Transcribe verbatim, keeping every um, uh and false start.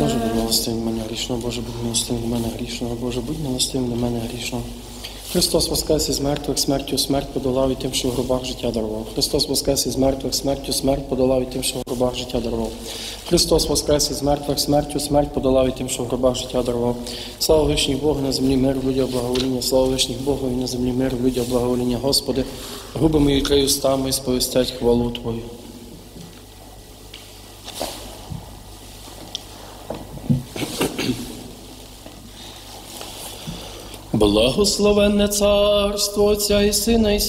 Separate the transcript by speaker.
Speaker 1: Боже, будь милостивий до мене грішного, Боже, будь милостивий до мене грішного, Боже, будь милостивий до мене грішного. Христос воскрес із мертвих, смертю смерть подолав і тим, що в гробах життя дарував. Христос воскрес із мертвих, смертю смерть подолав і тим, що в гробах життя дарував. Христос воскрес із мертвих, смертю смерть подолав і тим, що в гробах життя дарував. Слава вишніх Богу, на землі мир, людях благовоління. Слава вишніх Богу, і на землі мир, людях благовоління. Господи, губами і край устами і сповістять хвалу Твою. Благословенне царство Отця і Сина і